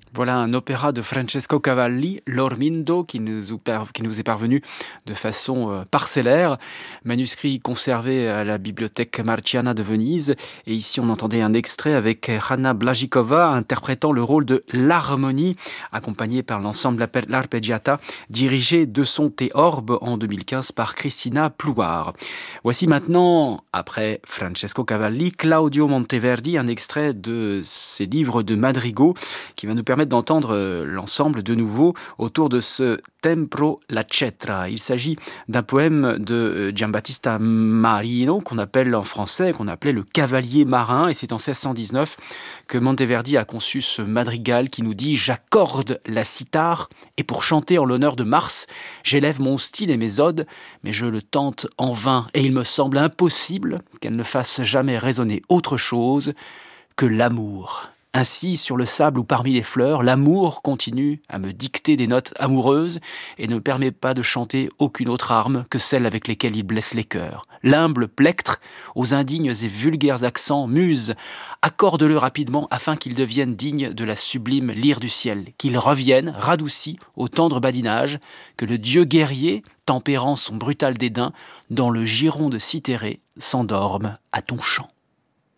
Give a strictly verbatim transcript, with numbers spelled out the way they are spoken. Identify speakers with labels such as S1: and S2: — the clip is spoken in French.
S1: Voilà un opéra de Francesco Cavalli, L'Ormindo, qui nous, ou per- qui nous est parvenu de façon euh, parcellaire, manuscrit conservé à la bibliothèque Marciana de Venise. Et ici, on entendait un extrait avec Hanna Blajikova interprétant le rôle de l'harmonie, accompagnée par l'ensemble Arpe- L'Arpeggiata, dirigé de son Orbe en deux mille quinze par Christina Plouard. Voici maintenant, après Francesco Cavalli, Claudio Monteverdi, un extrait de ses livres de madrigaux qui va nous permettre d'entendre euh, l'ensemble de nouveau autour de ce Tempro la Cetra. Il s'agit d'un poème de euh, Giambattista Marino, qu'on appelle en français, qu'on appelait le Cavalier marin, et c'est en seize cent dix-neuf que Monteverdi a conçu ce madrigal qui nous dit « J'accorde la cithare, et pour chanter en l'honneur de Mars, j'élève mon style et mes odes, mais je le tente en vain, et il me semble impossible qu'elle ne fasse jamais résonner autre chose que l'amour. » Ainsi, sur le sable ou parmi les fleurs, l'amour continue à me dicter des notes amoureuses et ne me permet pas de chanter aucune autre arme que celle avec lesquelles il blesse les cœurs. L'humble plectre, aux indignes et vulgaires accents, muse, accorde-le rapidement afin qu'il devienne digne de la sublime lyre du ciel, qu'il revienne, radouci, au tendre badinage, que le dieu guerrier, tempérant son brutal dédain, dans le giron de Cythérée, s'endorme à ton chant.